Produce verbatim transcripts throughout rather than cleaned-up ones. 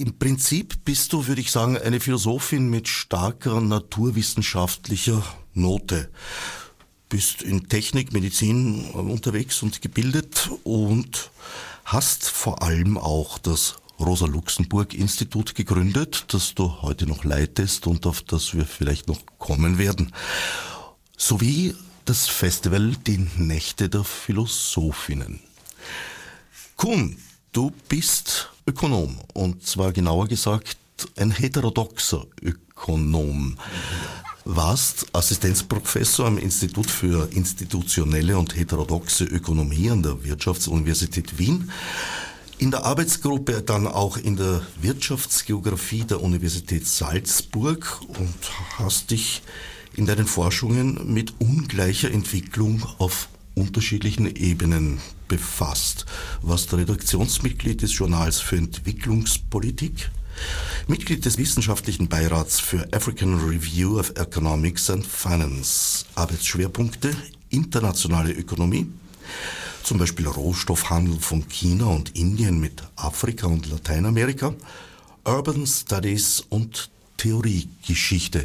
Im Prinzip bist du, würde ich sagen, eine Philosophin mit starker naturwissenschaftlicher Note. Bist in Technik, Medizin unterwegs und gebildet und hast vor allem auch das Rosa-Luxemburg-Institut gegründet, das du heute noch leitest und auf das wir vielleicht noch kommen werden. Sowie das Festival Die Nächte der Philosophinnen. Kuhn, du bist Ökonom und zwar genauer gesagt ein heterodoxer Ökonom. Warst Assistenzprofessor am Institut für institutionelle und heterodoxe Ökonomie an der Wirtschaftsuniversität Wien, in der Arbeitsgruppe dann auch in der Wirtschaftsgeografie der Universität Salzburg und hast dich in deinen Forschungen mit ungleicher Entwicklung auf unterschiedlichen Ebenen befasst. Warst Redaktionsmitglied des Journals für Entwicklungspolitik, Mitglied des wissenschaftlichen Beirats für African Review of Economics and Finance. Arbeitsschwerpunkte: internationale Ökonomie, zum Beispiel Rohstoffhandel von China und Indien mit Afrika und Lateinamerika, Urban Studies und Theoriegeschichte.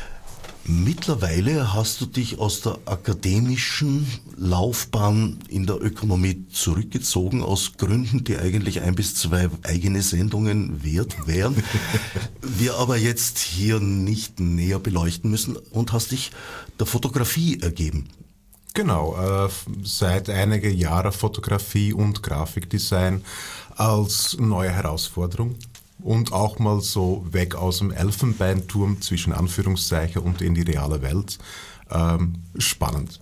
Mittlerweile hast du dich aus der akademischen Laufbahn in der Ökonomie zurückgezogen, aus Gründen, die eigentlich ein bis zwei eigene Sendungen wert wären, wir aber jetzt hier nicht näher beleuchten müssen, und hast dich der Fotografie ergeben. Genau, äh, seit einige Jahre Fotografie und Grafikdesign als neue Herausforderung. Und auch mal so weg aus dem Elfenbeinturm zwischen Anführungszeichen und in die reale Welt. Ähm, spannend.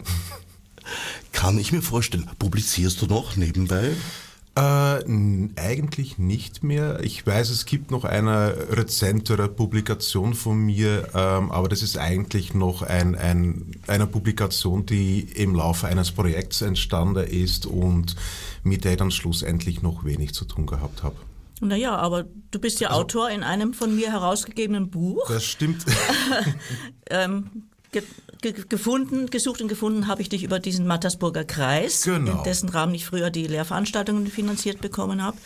Kann ich mir vorstellen. Publizierst du noch nebenbei? Äh, n- eigentlich nicht mehr. Ich weiß, es gibt noch eine rezentere Publikation von mir, ähm, aber das ist eigentlich noch ein, ein, eine Publikation, die im Laufe eines Projekts entstanden ist und mit der ich dann schlussendlich noch wenig zu tun gehabt habe. Naja, aber du bist ja also, Autor in einem von mir herausgegebenen Buch. Das stimmt. ähm, ge- ge- gefunden, gesucht und gefunden habe ich dich über diesen Mattersburger Kreis, genau. In dessen Rahmen ich früher die Lehrveranstaltungen finanziert bekommen habe.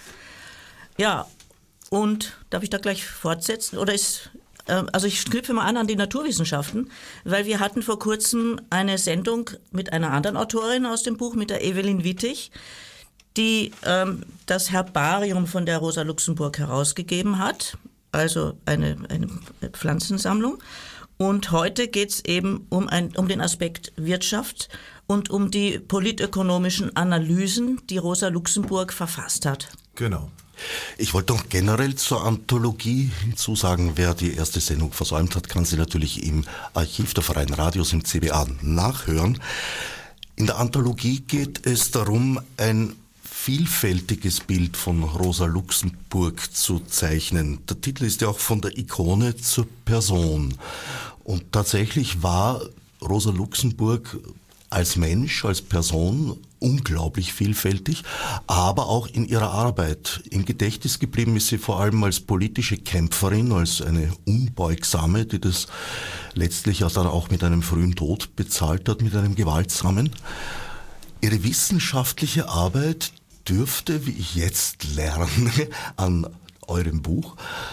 Ja, und darf ich da gleich fortsetzen? Oder ist, äh, also ich knüpfe mal an an die Naturwissenschaften, weil wir hatten vor kurzem eine Sendung mit einer anderen Autorin aus dem Buch, mit der Evelyn Wittig, die ähm, das Herbarium von der Rosa Luxemburg herausgegeben hat, also eine, eine Pflanzensammlung. Und heute geht es eben um, ein, um den Aspekt Wirtschaft und um die politökonomischen Analysen, die Rosa Luxemburg verfasst hat. Genau. Ich wollte noch generell zur Anthologie hinzusagen, wer die erste Sendung versäumt hat, kann sie natürlich im Archiv der Freien Radios im C B A nachhören. In der Anthologie geht es darum, ein vielfältiges Bild von Rosa Luxemburg zu zeichnen. Der Titel ist ja auch von der Ikone zur Person. Und tatsächlich war Rosa Luxemburg als Mensch, als Person unglaublich vielfältig, aber auch in ihrer Arbeit. Im Gedächtnis geblieben ist sie vor allem als politische Kämpferin, als eine Unbeugsame, die das letztlich ja dann auch mit einem frühen Tod bezahlt hat, mit einem gewaltsamen. Ihre wissenschaftliche Arbeit dürfte, wie ich jetzt lerne, an eurem Buch,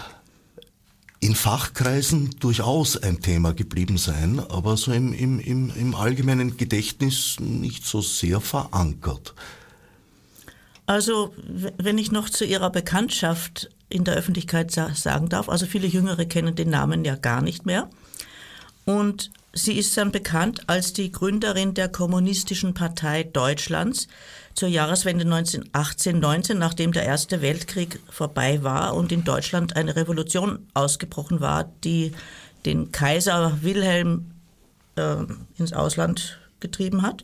in Fachkreisen durchaus ein Thema geblieben sein, aber so im, im, im, im allgemeinen Gedächtnis nicht so sehr verankert. Also, wenn ich noch zu ihrer Bekanntschaft in der Öffentlichkeit sa- sagen darf, also viele Jüngere kennen den Namen ja gar nicht mehr. Und sie ist dann bekannt als die Gründerin der Kommunistischen Partei Deutschlands zur Jahreswende neunzehnhundertachtzehn neunzehn, nachdem der Erste Weltkrieg vorbei war und in Deutschland eine Revolution ausgebrochen war, die den Kaiser Wilhelm äh, ins Ausland getrieben hat.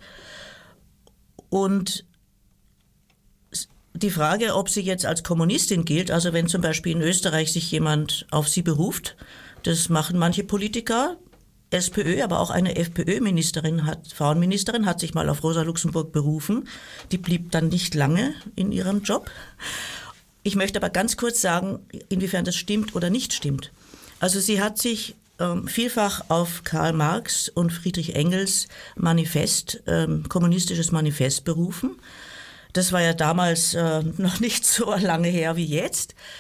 Und die Frage, ob sie jetzt als Kommunistin gilt, also wenn zum Beispiel in Österreich sich jemand auf sie beruft, das machen manche Politiker, SPÖ, aber auch eine FPÖ-Ministerin, hat, Frauenministerin, hat sich mal auf Rosa Luxemburg berufen. Die blieb dann nicht lange in ihrem Job. Ich möchte aber ganz kurz sagen, inwiefern das stimmt oder nicht stimmt. Also sie hat sich ähm, vielfach auf Karl Marx und Friedrich Engels Manifest, ähm, kommunistisches Manifest berufen. Das war ja damals äh, noch nicht so lange her wie jetzt.